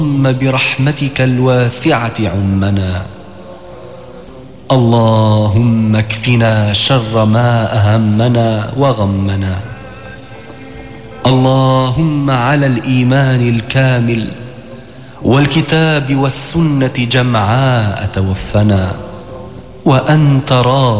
برحمتك الواسعة عمنا. اللهم اكفنا شر ما أهمنا وغمنا. اللهم على الإيمان الكامل والكتاب والسنة جمعاء توفنا وأنت راض